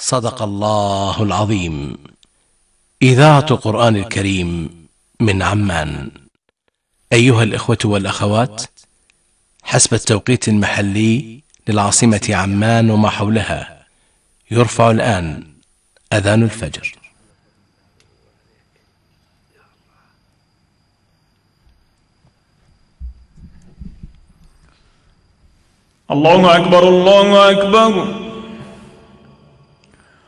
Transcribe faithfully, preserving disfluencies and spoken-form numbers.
صدق الله العظيم. إذاعة قرآن الكريم من عمان. أيها الإخوة والأخوات، حسب التوقيت المحلي للعاصمة عمان وما حولها، يرفع الآن أذان الفجر. الله أكبر الله أكبر.